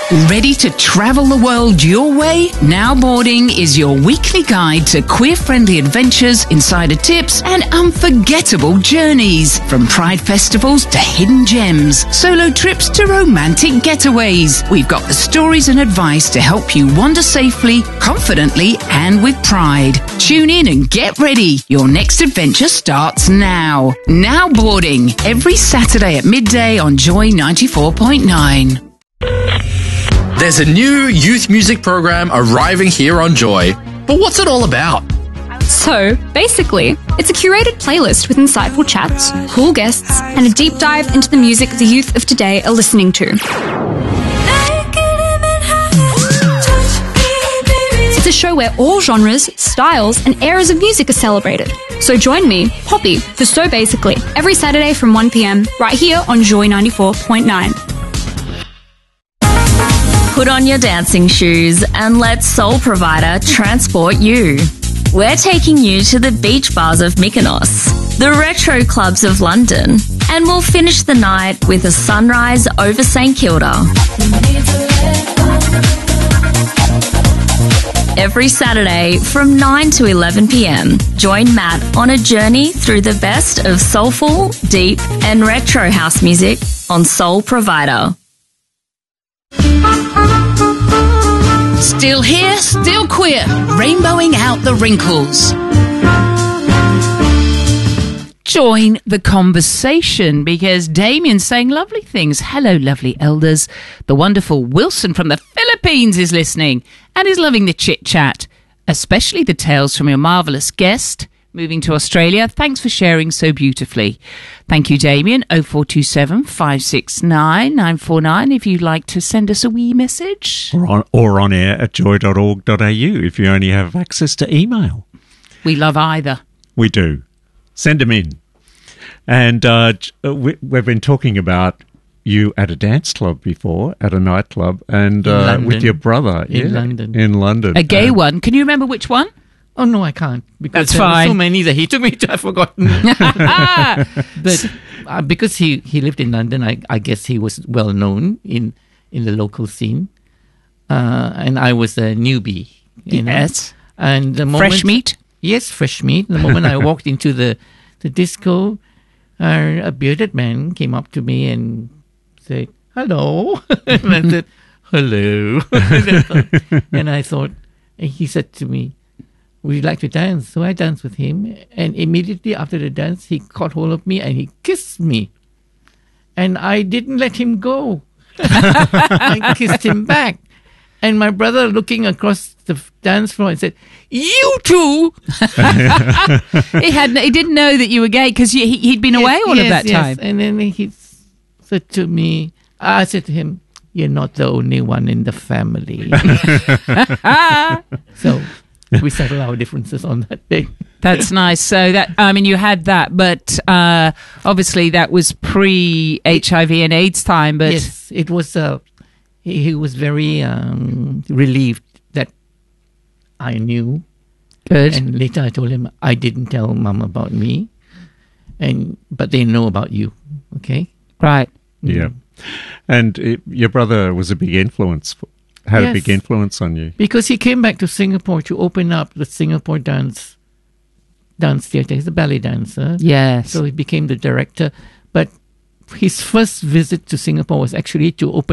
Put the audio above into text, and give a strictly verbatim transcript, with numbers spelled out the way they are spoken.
Ready to travel the world your way? Now Boarding is your weekly guide to queer-friendly adventures, insider tips, and unforgettable journeys. From pride festivals to hidden gems, solo trips to romantic getaways. We've got the stories and advice to help you wander safely, confidently, and with pride. Tune in and get ready. Your next adventure starts now. Now Boarding, every Saturday at midday on Joy ninety-four point nine. There's a new youth music program arriving here on Joy. But what's it all about? So, basically, it's a curated playlist with insightful chats, cool guests, and a deep dive into the music the youth of today are listening to. It's a show where all genres, styles, and eras of music are celebrated. So join me, Poppy, for So Basically, every Saturday from one p.m, right here on Joy ninety-four point nine. Put on your dancing shoes and let Soul Provider transport you. We're taking you to the beach bars of Mykonos, the retro clubs of London, and we'll finish the night with a sunrise over St Kilda. Every Saturday from nine to eleven p.m, join Matt on a journey through the best of soulful, deep, and retro house music on Soul Provider. Still here, still queer, rainbowing out the wrinkles. Join the conversation because Damien's saying lovely things. Hello, lovely elders. The wonderful Wilson from the Philippines is listening and is loving the chit-chat, especially the tales from your marvellous guest moving to Australia. Thanks for sharing so beautifully. Thank you, Damien. oh four two seven, five six nine, nine four nine if you'd like to send us a wee message. Or on, or on air at joy dot org dot a u if you only have access to email. We love either. We do. Send them in. And uh, we, we've been talking about you at a dance club before, at a nightclub, and uh, with your brother. In yeah, London. In London. A gay uh, one. Can you remember which one? Oh, no, I can't. Because That's there fine. were so many that he took me to, I've forgotten. But uh, because he, he lived in London, I, I guess he was well known in, in the local scene. Uh, and I was a newbie. You Yes. know? And the moment, Fresh meat? Yes, fresh meat. The moment I walked into the, the disco, uh, a bearded man came up to me and said, hello. And I said, hello. And I thought, and he said to me, would you like to dance? So I danced with him. And immediately after the dance, he caught hold of me and he kissed me. And I didn't let him go. I kissed him back. And my brother looking across the dance floor and said, you too? he had he didn't know that you were gay because he, he'd been away all yes, of that yes. time. And then he said to me, I said to him, you're not the only one in the family. So we settled our differences on that day. That's nice. So that, I mean, you had that, but uh, obviously that was pre-H I V and AIDS time. But yes, it was. Uh, he, he was very um, relieved that I knew. Good. And later I told him I didn't tell Mum about me, and but they know about you. Okay. Right. Yeah. And it, your brother was a big influence, had Yes. a big influence on you. Because he came back to Singapore to open up the Singapore Dance Dance Theatre. He's a ballet dancer. Yes. So he became the director. But his first visit to Singapore was actually to open